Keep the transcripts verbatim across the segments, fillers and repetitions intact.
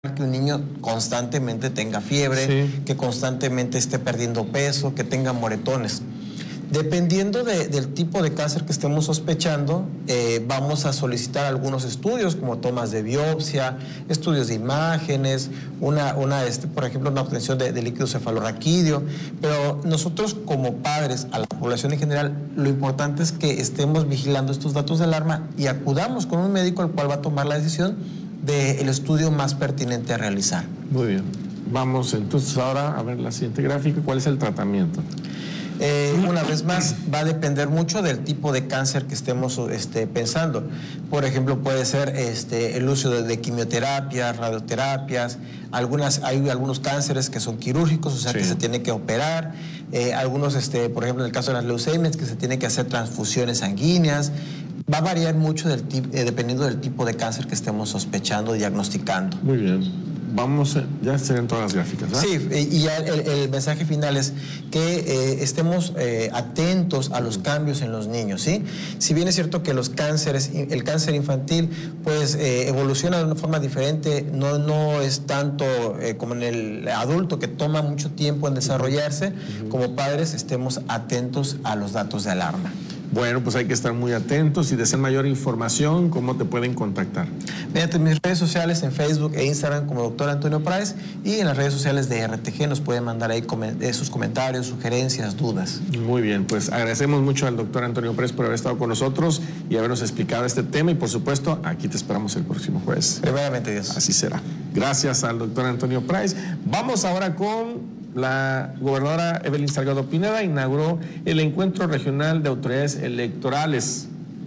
que un niño constantemente tenga fiebre, sí. que constantemente esté perdiendo peso, que tenga moretones. Dependiendo de, del tipo de cáncer que estemos sospechando, eh, vamos a solicitar algunos estudios como tomas de biopsia, estudios de imágenes, una, una este, por ejemplo, una obtención de, de líquido cefalorraquídeo, pero nosotros como padres, a la población en general, lo importante es que estemos vigilando estos datos de alarma y acudamos con un médico al cual va a tomar la decisión del estudio más pertinente a realizar. Muy bien. Vamos entonces ahora a ver la siguiente gráfica. ¿Cuál es el tratamiento? Eh, una vez más, va a depender mucho del tipo de cáncer que estemos este, pensando. Por ejemplo, puede ser este, el uso de, de quimioterapias, radioterapias. Algunas, hay algunos cánceres que son quirúrgicos, o sea, sí. que se tiene que operar. Eh, algunos, este, por ejemplo, en el caso de las leucemias, que se tiene que hacer transfusiones sanguíneas. Va a variar mucho del tip, eh, dependiendo del tipo de cáncer que estemos sospechando, diagnosticando. Muy bien. Vamos, ya se ven todas las gráficas, ¿verdad? Sí, y ya el, el mensaje final es que eh, estemos eh, atentos a los cambios en los niños, ¿sí? Si bien es cierto que los cánceres, el cáncer infantil, pues eh, evoluciona de una forma diferente, no, no es tanto eh, como en el adulto que toma mucho tiempo en desarrollarse, uh-huh. como padres estemos atentos a los datos de alarma. Bueno, pues hay que estar muy atentos y desean mayor información, ¿cómo te pueden contactar? Mediante mis redes sociales en Facebook e Instagram como doctor Antonio Price y en las redes sociales de R T G nos pueden mandar ahí sus comentarios, sugerencias, dudas. Muy bien, pues agradecemos mucho al doctor Antonio Price por haber estado con nosotros y habernos explicado este tema y por supuesto aquí te esperamos el próximo jueves. Primeramente Dios. Así será. Gracias al doctor Antonio Price. Vamos ahora con... La gobernadora Evelyn Salgado Pineda inauguró el encuentro regional de autoridades electorales.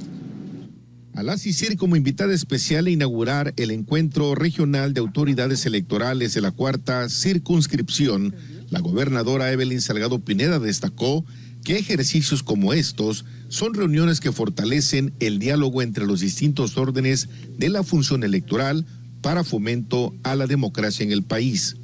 Al asistir como invitada especial a inaugurar el encuentro regional de autoridades electorales de la cuarta circunscripción, la gobernadora Evelyn Salgado Pineda destacó que ejercicios como estos son reuniones que fortalecen el diálogo entre los distintos órdenes de la función electoral para fomento a la democracia en el país.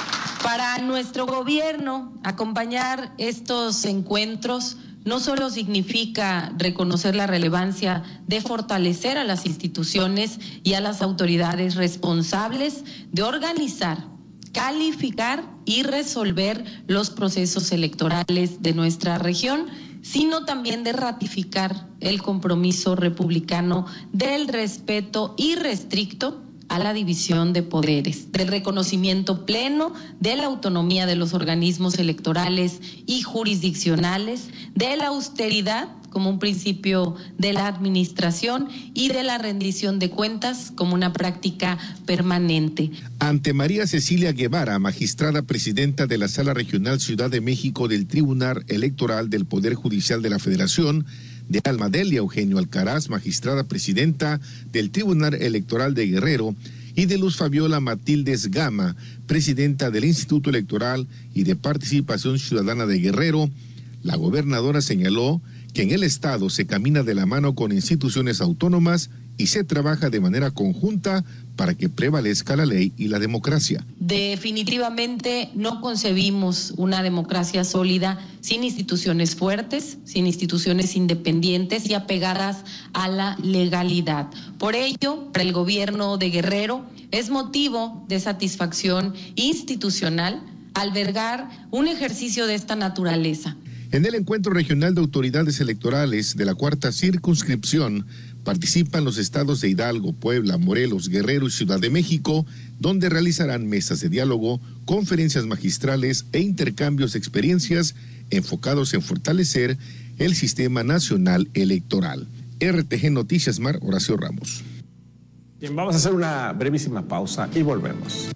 Para nuestro gobierno, acompañar estos encuentros no solo significa reconocer la relevancia de fortalecer a las instituciones y a las autoridades responsables de organizar, calificar y resolver los procesos electorales de nuestra región, sino también de ratificar el compromiso republicano del respeto irrestricto a la división de poderes, del reconocimiento pleno de la autonomía de los organismos electorales y jurisdiccionales, de la austeridad como un principio de la administración y de la rendición de cuentas como una práctica permanente. Ante María Cecilia Guevara, magistrada presidenta de la Sala Regional Ciudad de México del Tribunal Electoral del Poder Judicial de la Federación, de Alma Delia Eugenio Alcaraz, magistrada presidenta del Tribunal Electoral de Guerrero, y de Luz Fabiola Matildes Gama, presidenta del Instituto Electoral y de Participación Ciudadana de Guerrero, la gobernadora señaló que en el Estado se camina de la mano con instituciones autónomas y se trabaja de manera conjunta para que prevalezca la ley y la democracia. Definitivamente no concebimos una democracia sólida sin instituciones fuertes, sin instituciones independientes y apegadas a la legalidad. Por ello, para el gobierno de Guerrero es motivo de satisfacción institucional albergar un ejercicio de esta naturaleza. En el encuentro regional de autoridades electorales de la cuarta circunscripción participan los estados de Hidalgo, Puebla, Morelos, Guerrero y Ciudad de México, donde realizarán mesas de diálogo, conferencias magistrales e intercambios de experiencias enfocados en fortalecer el sistema nacional electoral. R T G Noticias Mar, Horacio Ramos. Bien, vamos a hacer una brevísima pausa y volvemos.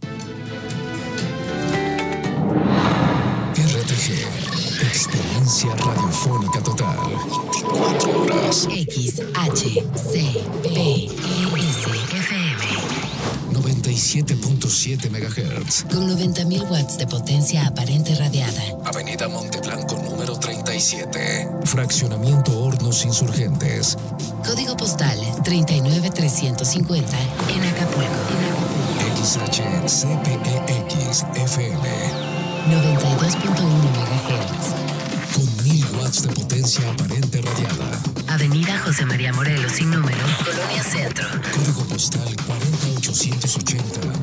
R T G, experiencia radiofónica total. veinticuatro horas. X H C P S F M noventa y siete punto siete megahertz. Con noventa mil watts de potencia aparente radiada. Avenida Monteblanco número treinta y siete. Fraccionamiento Hornos Insurgentes. Código postal treinta y nueve trescientos cincuenta en Acapulco. X H C P E X F M noventa y dos punto uno megahertz. Con mil watts de potencia aparente radiada. Avenida José María Morelos sin número, Colonia Centro. Código postal cuarenta ochocientos ochenta.